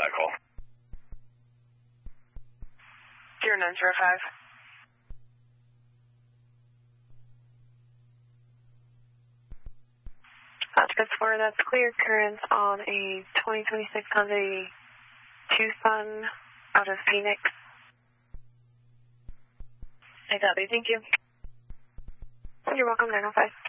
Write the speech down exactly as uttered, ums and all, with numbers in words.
that call. zero nine zero five. Oscar four, that's clear currents on a twenty twenty-six Hyundai Tucson out of Phoenix. I copy, thank you. You're welcome, nine oh five.